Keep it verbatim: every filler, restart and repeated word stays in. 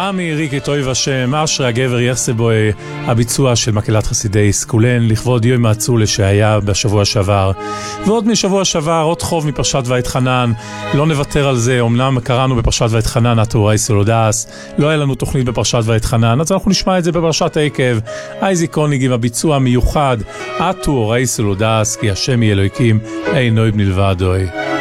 עמי ריקי טויב השם, אשרי הגבר יחסה בו הביצוע של מקהלת חסידי סקולן לכבוד יום העצולה שהיה בשבוע שעבר. ועוד משבוע שעבר, עוד חוב מפרשת ואתחנן, לא נוותר על זה, אמנם קראנו בפרשת ואתחנן התורה סולודס, לא היה לנו תוכנית בפרשת ואתחנן, אז אנחנו נשמע את זה בפרשת עקב, אייזיק קוניג עם הביצוע המיוחד, התורה סולודס, כי השם היא אלוהיקים, אינו מלבדו.